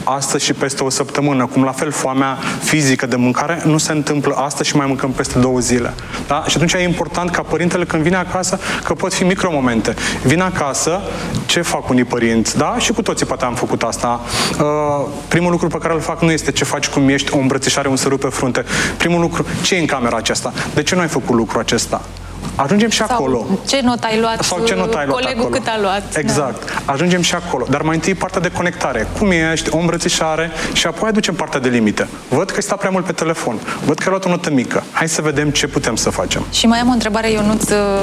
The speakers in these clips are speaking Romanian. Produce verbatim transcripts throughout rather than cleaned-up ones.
astăzi și peste o săptămână, cum la fel foamea fizică de mâncare nu se întâmplă astăzi și mai mâncăm peste două zile. Da? Și atunci e important ca părintele când vine acasă, că pot fi micromomente. Vine acasă, ce fac unii părinți? Da? Și cu toții poate am făcut asta. Uh, primul lucru pe care îl fac nu este ce faci, cum ești, o îmbrățișare, un sărut pe frunte. Primul lucru, ce e în camera aceasta? De ce nu ai făcut lucrul acesta? Ajungem și sau acolo. Ce not ai luat, sau ce not ai luat colegul acolo. cât a luat. Exact. Da. Ajungem și acolo. Dar mai întâi partea de conectare. Cum ești, o îmbrățișare și apoi aducem partea de limite. Văd că stai prea mult pe telefon. Văd că ai luat o notă mică. Hai să vedem ce putem să facem. Și mai am o întrebare, Ionuț,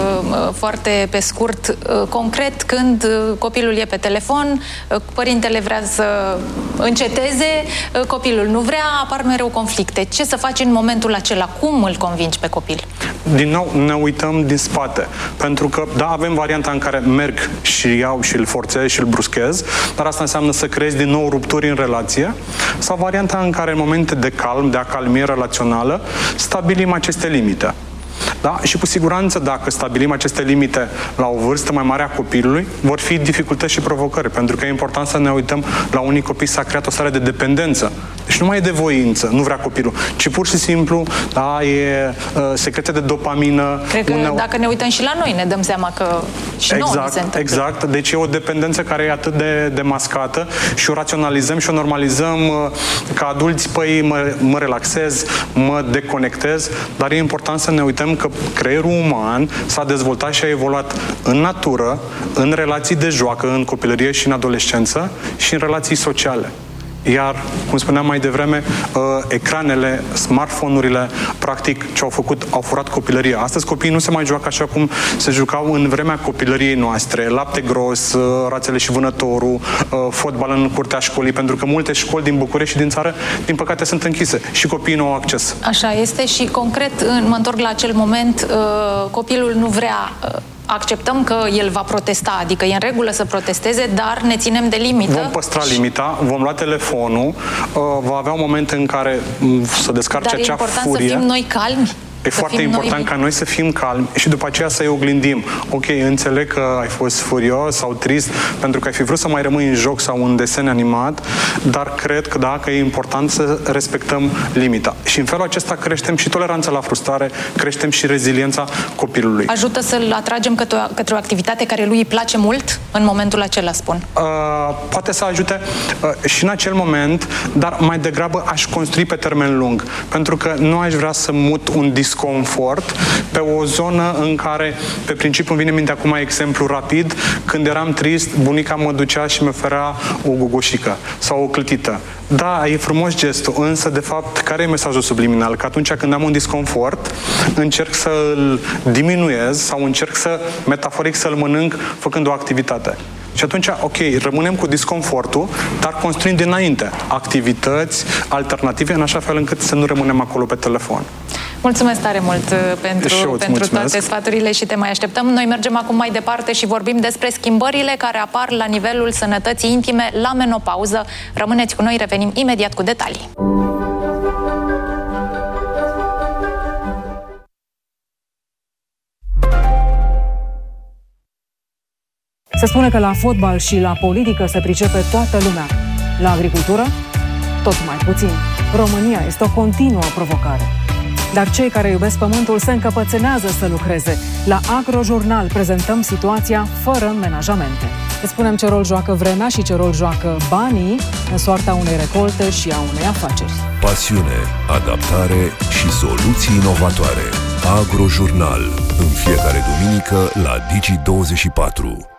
foarte pe scurt. Concret, când copilul e pe telefon, părintele vrea să înceteze, copilul nu vrea, apar mereu conflicte. Ce să faci în momentul acela? Cum îl convingi pe copil? Din nou, ne uităm din spate. Pentru că, da, avem varianta în care merg și iau și îl forțez și îl bruschez, dar asta înseamnă să creezi din nou rupturi în relație, sau varianta în care în momente de calm, de acalmie relațională, stabilim aceste limite. Da? Și cu siguranță, dacă stabilim aceste limite la o vârstă mai mare a copilului, vor fi dificultăți și provocări, pentru că e important să ne uităm la unii copii s-a creat o stare de dependență. Deci nu mai e de voință, nu vrea copilul, ci pur și simplu, da, e uh, secrete de dopamină. Cred că une... dacă ne uităm și la noi, ne dăm seama că și exact, nouă se întâmplă. Exact, deci e o dependență care e atât de, de mascată și o raționalizăm și o normalizăm uh, ca adulți, păi mă, mă relaxez, mă deconectez, dar e important să ne uităm că creierul uman s-a dezvoltat și a evoluat în natură, în relații de joacă, în copilărie și în adolescență și în relații sociale. Iar, cum spuneam mai devreme, ecranele, smartphone-urile, practic, ce au făcut, au furat copilăria. Astăzi copiii nu se mai joacă așa cum se jucau în vremea copilăriei noastre. Lapte gros, rațele și vânătorul, fotbal în curtea școlii, pentru că multe școli din București și din țară, din păcate, sunt închise și copiii nu au acces. Așa este și, concret, mă întorc la acel moment, copilul nu vrea... Acceptăm că el va protesta, adică e în regulă să protesteze, dar ne ținem de limită. Vom păstra limita, vom lua telefonul, va avea un moment în care să descarce acea furie. Dar e important să fim noi calmi. E foarte important noi... ca noi să fim calmi și după aceea să-i oglindim. Ok, înțeleg că ai fost furios sau trist pentru că ai fi vrut să mai rămâi în joc sau în desen animat, dar cred că da, că e important să respectăm limita. Și în felul acesta creștem și toleranța la frustrare, creștem și reziliența copilului. Ajută să-l atragem către o, către o activitate care lui îi place mult în momentul acela, spun? Uh, poate să ajute uh, și în acel moment, dar mai degrabă aș construi pe termen lung. Pentru că nu aș vrea să mut un discurs confort pe o zonă în care, pe principiu, îmi vine minte acum exemplu rapid, când eram trist, bunica mă ducea și mi oferea o gogoșică sau o clătită. Da, e frumos gestul, însă, de fapt, care e mesajul subliminal? Că atunci când am un disconfort, încerc să îl diminuez sau încerc să, metaforic, să-l mănânc făcând o activitate. Și atunci, ok, rămânem cu disconfortul, dar construim dinainte activități alternative în așa fel încât să nu rămânem acolo pe telefon. Mulțumesc tare mult pentru, pentru toate sfaturile și te mai așteptăm. Noi mergem acum mai departe și vorbim despre schimbările care apar la nivelul sănătății intime la menopauză. Rămâneți cu noi, revenim imediat cu detalii. Se spune că la fotbal și la politică se pricepe toată lumea. La agricultură, tot mai puțin. România este o continuă provocare. Dar cei care iubesc pământul se încăpățânează să lucreze. La Agrojurnal prezentăm situația fără menajamente. Îți spunem ce rol joacă vremea și ce rol joacă banii în soarta unei recolte și a unei afaceri. Pasiune, adaptare și soluții inovatoare. Agrojurnal, în fiecare duminică la Digi douăzeci și patru.